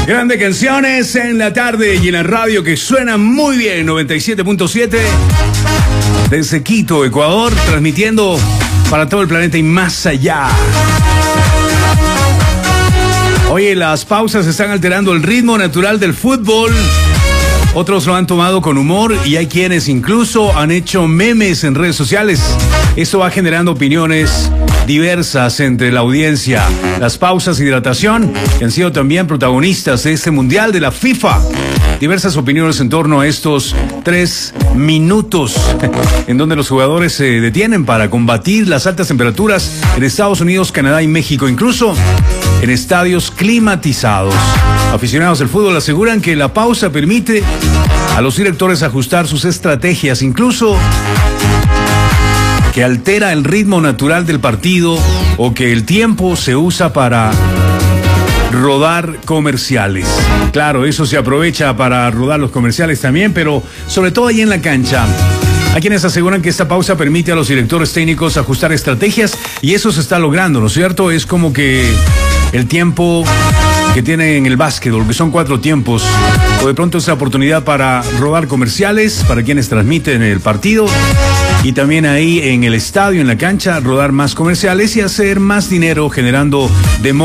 Grandes canciones en la tarde y en la radio que suena muy bien. 97.7 desde Quito, Ecuador, transmitiendo para todo el planeta y más allá. Oye, las pausas están alterando el ritmo natural del fútbol. Otros lo han tomado con humor y hay quienes incluso han hecho memes en redes sociales. Esto va generando opiniones diversas entre la audiencia. Las pausas de hidratación que han sido también protagonistas de este mundial de la FIFA. Diversas opiniones en torno a estos 3 minutos en donde los jugadores se detienen para combatir las altas temperaturas en Estados Unidos, Canadá y México, incluso en estadios climatizados. Aficionados del fútbol aseguran que la pausa permite a los directores ajustar sus estrategias, incluso que altera el ritmo natural del partido o que el tiempo se usa para rodar comerciales. Claro, eso se aprovecha para rodar los comerciales también, pero sobre todo ahí en la cancha. Hay quienes aseguran que esta pausa permite a los directores técnicos ajustar estrategias y eso se está logrando, ¿no es cierto? Es como que el tiempo que tiene en el básquetbol, que son 4 tiempos, o de pronto esa oportunidad para rodar comerciales para quienes transmiten el partido y también ahí en el estadio, en la cancha, rodar más comerciales y hacer más dinero generando de